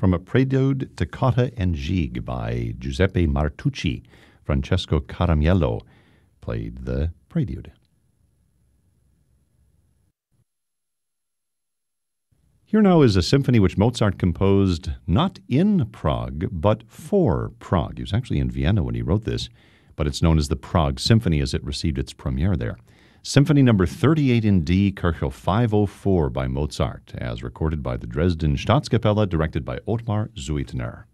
from a Prelude, Toccata and Gigue by Giuseppe Martucci. Francesco Caramiello played the Prelude. Here now is a symphony which Mozart composed not in Prague, but for Prague. He was actually in Vienna when he wrote this, but it's known as the Prague Symphony as it received its premiere there. Symphony number 38 in D, Köchel 504 by Mozart, as recorded by the Dresden Staatskapelle, directed by Ottmar Zuitner.